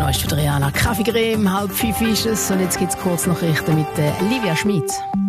noch ist Adriana. Kaffeecreme, 4:30 ist es. Und jetzt gibt es Kurznachrichten mit Livia Schmid.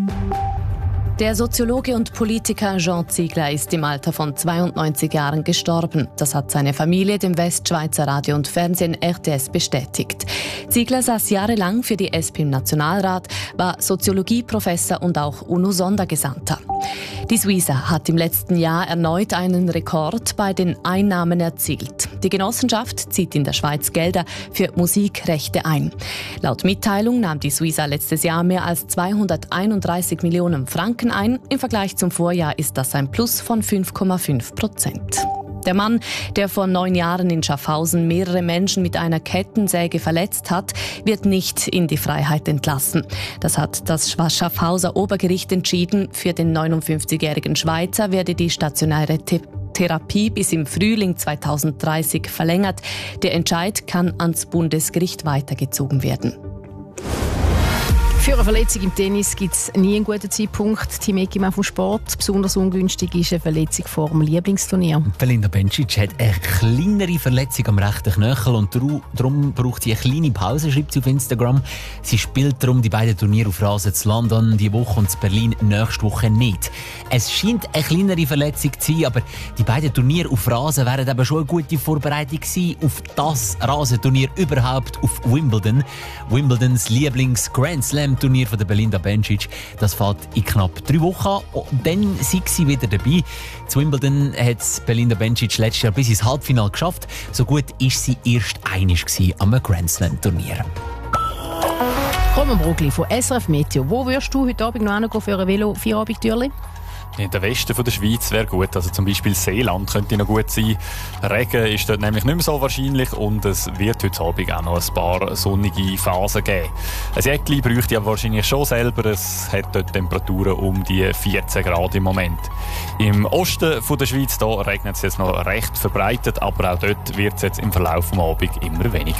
Der Soziologe und Politiker Jean Ziegler ist im Alter von 92 Jahren gestorben. Das hat seine Familie dem Westschweizer Radio und Fernsehen RTS bestätigt. Ziegler saß jahrelang für die SP im Nationalrat, war Soziologieprofessor und auch UNO-Sondergesandter. Die Suiza hat im letzten Jahr erneut einen Rekord bei den Einnahmen erzielt. Die Genossenschaft zieht in der Schweiz Gelder für Musikrechte ein. Laut Mitteilung nahm die Suiza letztes Jahr mehr als 231 Millionen Franken ein. Im Vergleich zum Vorjahr ist das ein Plus von 5,5%. Der Mann, der vor 9 Jahren in Schaffhausen mehrere Menschen mit einer Kettensäge verletzt hat, wird nicht in die Freiheit entlassen. Das hat das Schaffhauser Obergericht entschieden. Für den 59-jährigen Schweizer werde die stationäre Therapie bis im Frühling 2030 verlängert. Der Entscheid kann ans Bundesgericht weitergezogen werden. Für eine Verletzung im Tennis gibt es nie einen guten Zeitpunkt. Team Ekimann vom Sport. Besonders ungünstig ist eine Verletzung vor dem Lieblingsturnier. Belinda Bencic hat eine kleinere Verletzung am rechten Knöchel und darum braucht sie eine kleine Pause, schreibt sie auf Instagram. Sie spielt darum die beiden Turniere auf Rasen zu London diese Woche und zu Berlin nächste Woche nicht. Es scheint eine kleinere Verletzung zu sein, aber die beiden Turniere auf Rasen wären eben schon eine gute Vorbereitung gewesen auf das Rasenturnier überhaupt, auf Wimbledon. Wimbledons Lieblings-Grand Slam-Turnier von der Belinda Bencic. Das fällt in knapp 3 Wochen an. Dann sei sie wieder dabei. Zu Wimbledon hat Belinda Bencic letztes Jahr bis ins Halbfinale geschafft. So gut ist sie erst einig am Grand Slam-Turnier. Roman Brugli von SRF Meteo. Wo würdest du heute Abend noch hingehen für ein Velo-Feierabendtürli? In der Westen von der Schweiz wäre gut, also zum Beispiel Seeland könnte noch gut sein. Regen ist dort nämlich nicht mehr so wahrscheinlich und es wird heute Abend auch noch ein paar sonnige Phasen geben. Ein Jäckli bräuchte ich aber wahrscheinlich schon selber, es hat dort Temperaturen um die 14 Grad im Moment. Im Osten von der Schweiz da regnet es jetzt noch recht verbreitet, aber auch dort wird es jetzt im Verlauf des Abends immer weniger.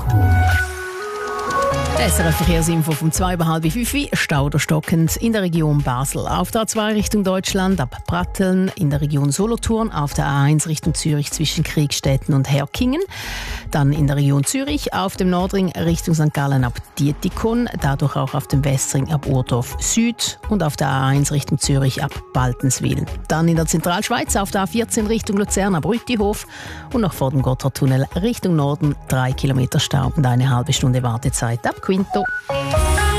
SRF Verkehrsinfo vom 4:30 Stau oder stockend in der Region Basel. Auf der A2 Richtung Deutschland ab Pratteln, in der Region Solothurn, auf der A1 Richtung Zürich zwischen Kriegstetten und Herkingen. Dann in der Region Zürich, auf dem Nordring Richtung St. Gallen ab Dietikon, dadurch auch auf dem Westring ab Urdorf Süd und auf der A1 Richtung Zürich ab Baltenswil. Dann in der Zentralschweiz auf der A14 Richtung Luzern ab Rüttihof und noch vor dem Gotthardtunnel Richtung Norden 3 Kilometer Stau und eine halbe Stunde Wartezeit ab Quinto.